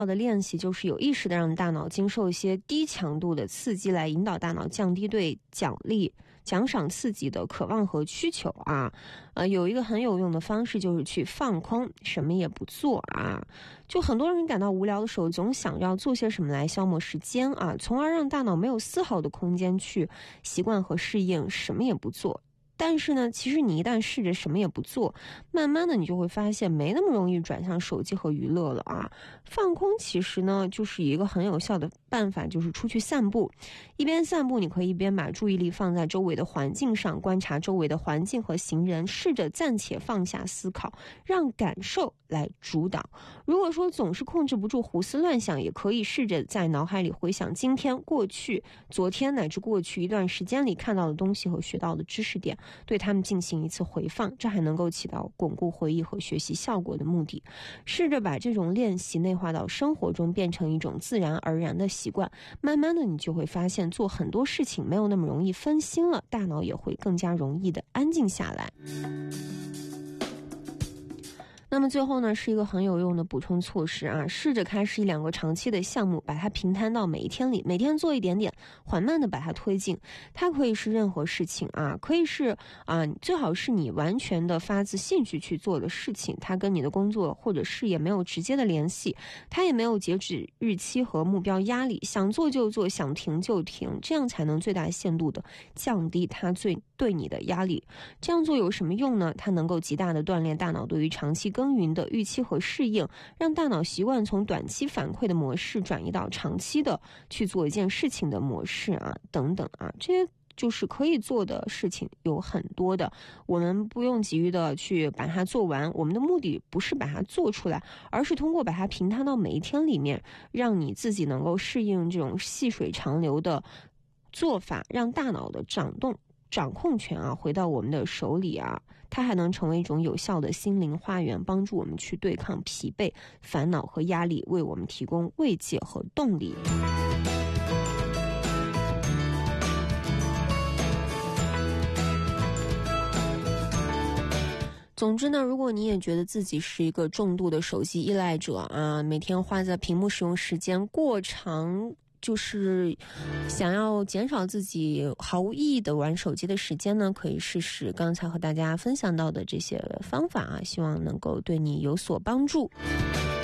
的练习就是有意识的让大脑经受一些低强度的刺激，来引导大脑降低对奖赏刺激的渴望和需求啊。有一个很有用的方式就是去放空，什么也不做啊。就很多人感到无聊的时候，总想要做些什么来消磨时间啊，从而让大脑没有丝毫的空间去习惯和适应什么也不做。但是呢，其实你一旦试着什么也不做，慢慢的你就会发现没那么容易转向手机和娱乐了啊。放空其实呢就是一个很有效的办法，就是出去散步。一边散步，你可以一边把注意力放在周围的环境上，观察周围的环境和行人，试着暂且放下思考，让感受来主导。如果说总是控制不住胡思乱想，也可以试着在脑海里回想今天、过去、昨天乃至过去一段时间里看到的东西和学到的知识点，对他们进行一次回放，这还能够起到巩固回忆和学习效果的目的。试着把这种练习内化到生活中，变成一种自然而然的习惯，慢慢的你就会发现做很多事情没有那么容易分心了，大脑也会更加容易的安静下来。那么最后呢，是一个很有用的补充措施啊，试着开始1-2个长期的项目，把它平摊到每一天里，每天做一点点，缓慢的把它推进。它可以是任何事情啊，可以是最好是你完全的发自兴趣去做的事情，它跟你的工作或者事业没有直接的联系，它也没有截止日期和目标压力，想做就做，想停就停，这样才能最大限度的降低它对你的压力。这样做有什么用呢？它能够极大的锻炼大脑对于长期耕耘的预期和适应，让大脑习惯从短期反馈的模式转移到长期的去做一件事情的模式啊，等等啊，这些就是可以做的事情有很多的，我们不用急于的去把它做完，我们的目的不是把它做出来，而是通过把它平摊到每一天里面，让你自己能够适应这种细水长流的做法，让大脑的掌控权啊回到我们的手里啊，它还能成为一种有效的心灵花园，帮助我们去对抗疲惫、烦恼和压力，为我们提供慰藉和动力。总之呢，如果你也觉得自己是一个重度的手机依赖者啊，每天花在屏幕使用时间过长，就是想要减少自己毫无意义的玩手机的时间呢，可以试试刚才和大家分享到的这些方法啊，希望能够对你有所帮助。